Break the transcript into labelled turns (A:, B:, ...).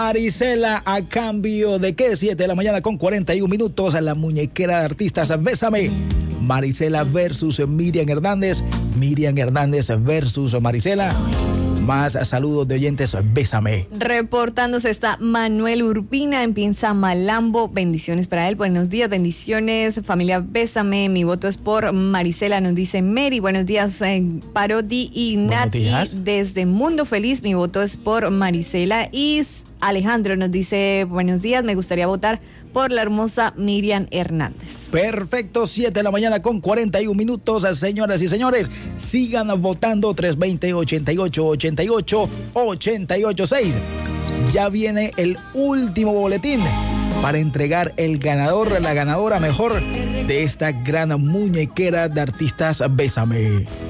A: Marisela, ¿a cambio de qué? 7 de la mañana con 41 minutos. A la muñequera de artistas, Bésame. Marisela versus Miriam Hernández. Miriam Hernández versus Marisela. Más saludos de oyentes, Bésame.
B: Reportándose está Manuel Urbina en Pinzamalambo. Bendiciones para él. Buenos días, bendiciones. Familia, Bésame. Mi voto es por Marisela, nos dice Mary. Buenos días, Parodi y Nati. Desde Mundo Feliz, mi voto es por Marisela. Y Alejandro nos dice, buenos días, me gustaría votar por la hermosa Miriam Hernández.
A: Perfecto, 7 de la mañana con 41 minutos. Señoras y señores, sigan votando 320-88-88-886. Ya viene el último boletín para entregar el ganador, la ganadora mejor de esta gran muñequera de artistas, Bésame.